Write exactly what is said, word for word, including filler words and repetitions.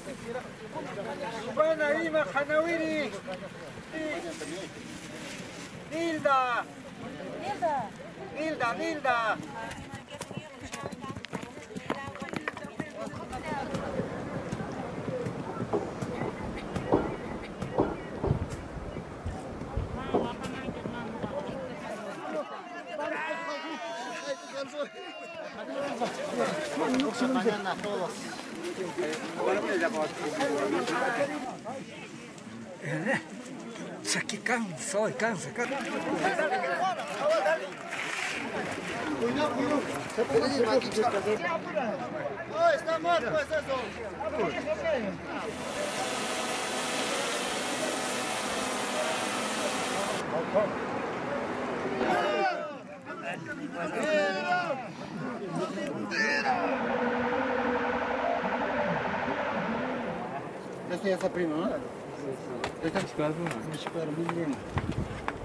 Subana Ima Hanawiri. Nilda. Nilda. Nilda, Nilda. Isso aqui cansa, cansa, cansa. Está morto com essas Esta é essa prima, não é? Esta é a esquadra, não é? A esquadra, menino.